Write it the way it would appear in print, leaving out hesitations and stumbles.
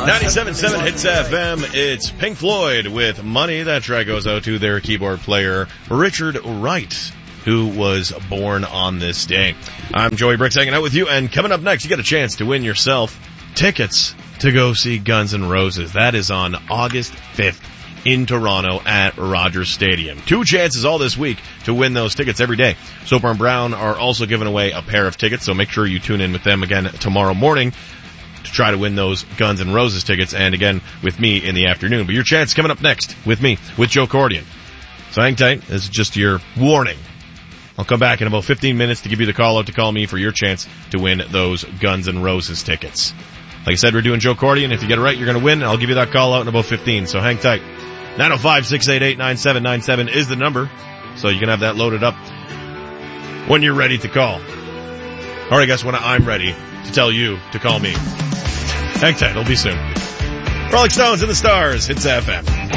97.7 Hits FM. It's Pink Floyd with Money. That track goes out to their keyboard player, Richard Wright, who was born on this day. I'm Joey Bricks hanging out with you, and coming up next, you get a chance to win yourself tickets to go see Guns N' Roses. That is on August 5th in Toronto at Rogers Stadium. 2 chances all this week to win those tickets every day. Soper and Brown are also giving away a pair of tickets, so make sure you tune in with them again tomorrow morning to try to win those Guns N' Roses tickets, and again with me in the afternoon. But your chance coming up next with me, with Joe Cordian. So hang tight. This is just your warning. I'll come back in about 15 minutes to give you the call out to call me for your chance to win those Guns N' Roses tickets. Like I said, we're doing Joe Cordian. If you get it right, you're going to win. I'll give you that call out in about 15, so hang tight. 905-688-9797 is the number, so you can have that loaded up when you're ready to call. Or I guess when I'm ready to tell you to call me. Hang tight, it'll be soon. Rolling Stones and the Stars, Hits FM.